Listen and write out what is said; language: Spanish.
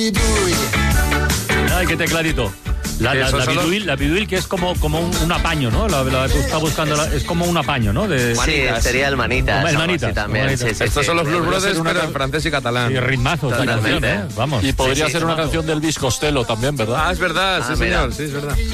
Ay, qué tecladito. La Biduil, que es como un apaño, ¿no? La que está buscando, es como un apaño, ¿no? Sí, sería el Manitas. El Manitas también. Sí, Estos son los Blues Brothers, pero en francés y catalán. Y ritmazos de canción, ¿eh? Vamos. Y podría ser una canción del Elvis Costello también, ¿verdad? Es verdad, sí, señor, sí, es verdad.